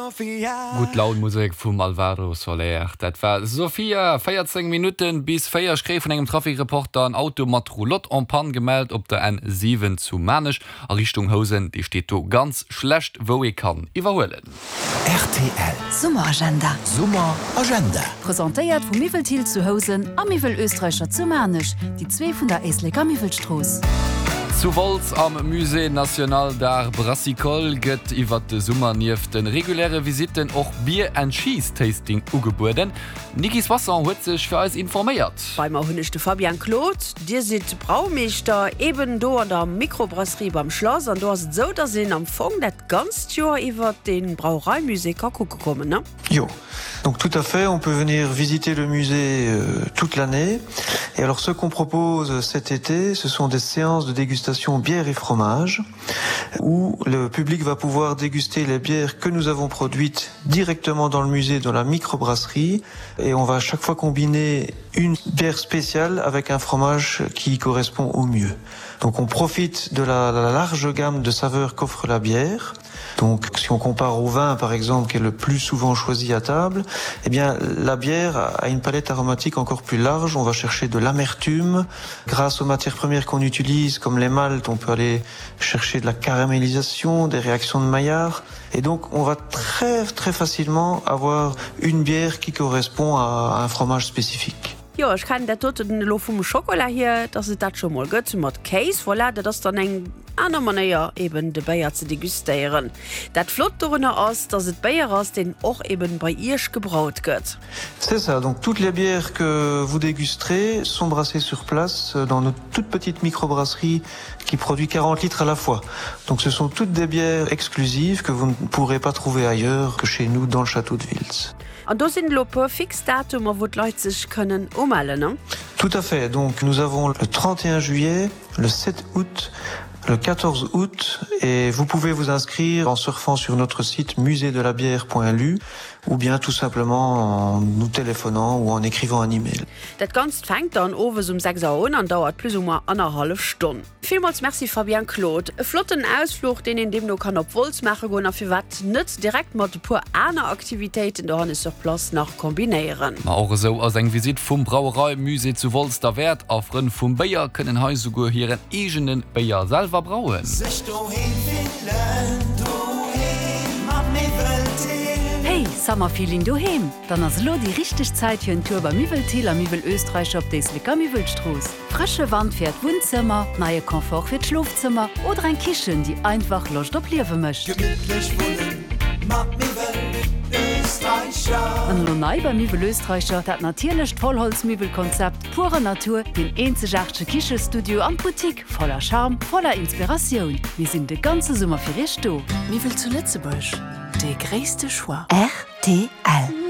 Gut Lautmusik vom Alvaro Soler. Das war Sophia, 14 Minuten bis 4 schrieb von einem Trafikreporter ein Auto mit Roulotte en panne gemeldet, ob der N7 zu Manisch Richtung Hausen, die steht da ganz schlecht, wo ich kann überholen. RTL Sommeragenda. Sommeragenda. Präsentiert vom Miveltil zu Hausen am Mivel Österreicher zu Manisch, die 2 von der Eslecker Mivelstraße. Zu Volz am Musée National d'Art Brassicole gëtt iwwer de Summer nief den reguläre Visiten och Bier and Cheese Tasting ugeboden. Nikis Wasser huet sech fir alles informéiert. Beim hunnechte Fabian Claude, Dir si Braumeester eben do an der Mikrobrasserie beim Schloss an do hast so der sinn am Fong dat ganz Joer iwwer den Brauereimuseker kucke kommen, ne? Jo. Donc tout à fait, on peut venir visiter le musée toute l'année. Et alors ce qu'on propose cet été, ce sont des séances de dégustation bière et fromage, où le public va pouvoir déguster les bières que nous avons produites directement dans le musée, dans la microbrasserie. Et on va à chaque fois combiner une bière spéciale avec un fromage qui correspond au mieux. Donc on profite de la large gamme de saveurs qu'offre la bière. Donc si on compare au vin par exemple qui est le plus souvent choisi à table, eh bien la bière a une palette aromatique encore plus large. On va chercher de l'amertume. Grâce aux matières premières qu'on utilise comme les maltes, on peut aller chercher de la caramélisation, des réactions de Maillard. Et donc on va très facilement avoir une bière qui correspond à un fromage spécifique. Ja, ich kann der tote den Lo vom Schokolade hier, das ist das schon mal gut mit Case, voilà, das dann eng andere Manier eben de Bayer zu degustieren. Dat flott darunter aus, dass es Bayer aus den auch eben bei Irsch gebraut wird. C'est ça, donc toutes les bières que vous dégusterez sont brassées sur place dans notre toute petite microbrasserie qui produit 40 litres à la fois. Donc ce sont toutes des bières exclusives que vous ne pourrez pas trouver ailleurs que chez nous dans le château de Vils. Und da sind Lope Fixdatum, wo die Leute sich können ummelden, ne? Tout à fait. Donc nous avons le 31 juillet, le 7 août, le 14 août et vous pouvez vous inscrire en surfant sur notre site muséedelabière.lu ou bien tout simplement en nous téléphonant ou en écrivant un email. Das Ganze fängt dann overs 6 Uhr an und dauert plus ou moins 1,5 Stunde. Vielmals merci Fabian Claude. Ein flotten Ausflug, den in dem du kann auf Volz machen und für was nicht direkt mit ein paar anderen Aktivitäten da ist auf Platz nach kombinieren. Auch so als ein Visit vom Brauereimusee zu Volz der Wert auf Rinn vom Bayer können heute sogar hier einen eigenen Bayer selber brauen. Hey, Sommerfeeling daheim. Dann ist lo die richtige Zeit für eine Tour bei Miveltil am Mivel Österreich auf der Eslecker Mivelstraße. Frische Wand für das Wohnzimmer, neue Komfort für das Schlafzimmer oder ein Kitchen, die einfach Lust auf Leben möchte. Gemütlich wohnen, mag Mivel Österreicher. Und lo neu bei Mivel Österreicher das natürlich Vollholzmöbelkonzept, pure Natur, den einzigartigen Küchenstudio und Boutique voller Charme, voller Inspiration. Wir sind den ganzen Sommer für dich da. Mivel zu Lützeburg. Der größte Choix. RTL.